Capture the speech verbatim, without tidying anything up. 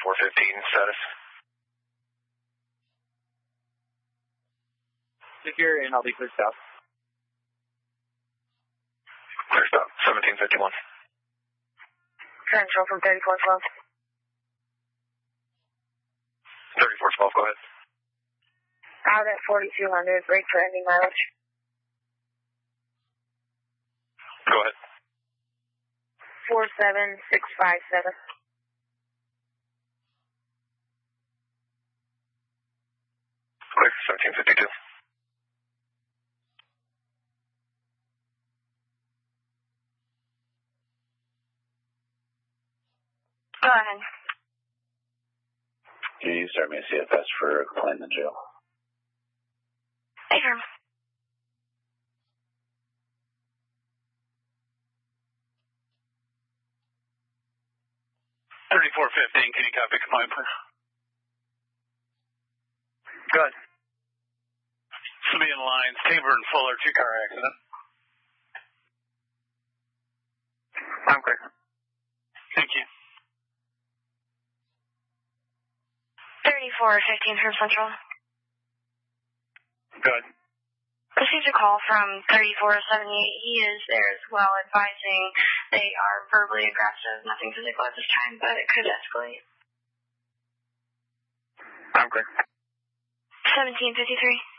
thirty-four fifteen status. Secure, and I'll be clear south. Clear stop, seventeen fifty-one. Central from thirty-four twelve. thirty-four twelve, go ahead. Out at forty-two hundred, brake for ending mileage. Go ahead. four seven six five seven. Clear, seventeen fifty-two. Go ahead. Can you start me a C F S for Klein the jail? Affirm. thirty-four fifteen, can you copy complaint, please? Good. Civilian lines, Tabor and Fuller, two-car accident. I'm clear. Thank you. thirty-four fifteen from Central. Good. Received a call from thirty-four seventy-eight. He is there as well, advising they are verbally aggressive. Nothing physical at this time, but it could escalate. I'm clear. seventeen fifty-three.